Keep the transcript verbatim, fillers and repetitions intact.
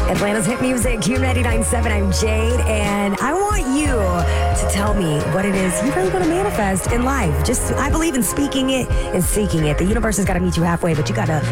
Atlanta's hit music, Q ninety-nine point seven. I'm Jade, and I want you to tell me what it is you really want to manifest in life. Just, I believe in speaking it and seeking it. The universe has got to meet you halfway, but you got to